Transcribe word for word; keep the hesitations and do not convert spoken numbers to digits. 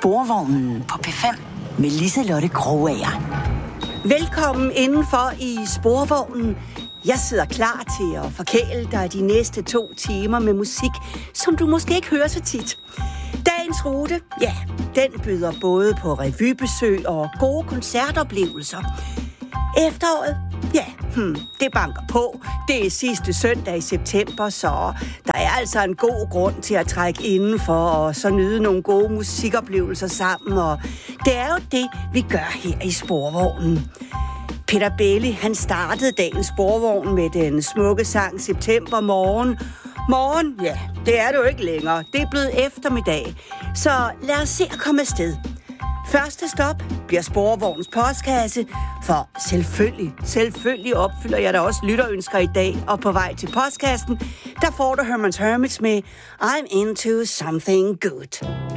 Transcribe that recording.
Sporvognen på P fem med Liselotte Krogager. Velkommen indenfor i Sporvognen. Jeg sidder klar til at forkæle dig de næste to timer med musik, som du måske ikke hører så tit. Dagens rute, ja, den byder både på revybesøg og gode koncertoplevelser. Efteråret, ja, hmm, det banker på. Det er sidste søndag i september, så der er altså en god grund til at trække indenfor og så nyde nogle gode musikoplevelser sammen. Og det er jo det, vi gør her i Sporvognen. Peter Belli, han startede dagens Sporvogn med den smukke sang September Morgen. Morgen, ja, det er det jo ikke længere. Det er blevet eftermiddag. Så lad os se at komme afsted. Første stop bliver Sporvognens postkasse, for selvfølgelig, selvfølgelig opfylder jeg da også lytterønsker i dag, og på vej til postkassen, der får du Herman's Hermits med I'm Into Something Good.